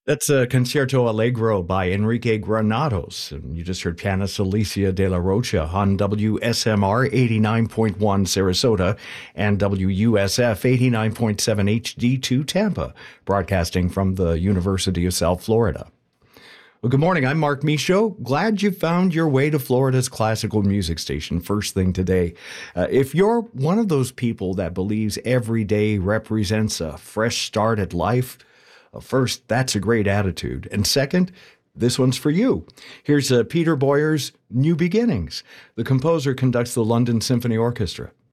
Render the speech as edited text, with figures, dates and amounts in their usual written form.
That's a Concerto Allegro by Enrique Granados. And you just heard pianist Alicia de la Rocha on WSMR 89.1 Sarasota and WUSF 89.7 HD2 Tampa, broadcasting from the University of South Florida. Well, good morning. I'm Mark Michaud. Glad you found your way to Florida's classical music station first thing today. If you're one of those people that believes every day represents a fresh start at life, first, that's a great attitude. And second, this one's for you. Here's Peter Boyer's New Beginnings. The composer conducts the London Symphony Orchestra.